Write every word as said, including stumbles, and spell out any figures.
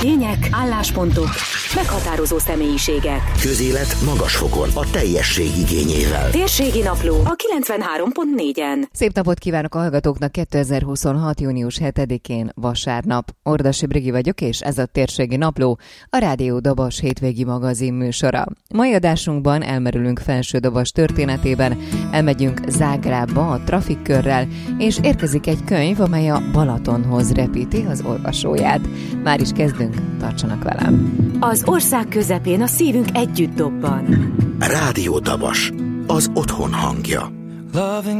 Tények, álláspontok, meghatározó személyiségek. Közélet magas fokon, a teljesség igényével. Térségi Napló a kilencvenhárom pont négyen. Szép napot kívánok a hallgatóknak kétezer-huszonhat. június hetedikén vasárnap. Ordasi Brigi vagyok, és ez a Térségi Napló, a Rádió Dabas hétvégi magazin műsora. Mai adásunkban elmerülünk Felső-Dabas történetében, elmegyünk Zágrábba a trafikkörrel, és érkezik egy könyv, amely a Balatonhoz repíti az olvasóját. Már is kezdünk, tartsanak velem! Az ország közepén a szívünk együtt dobban. Rádió Dabas, az otthon hangja.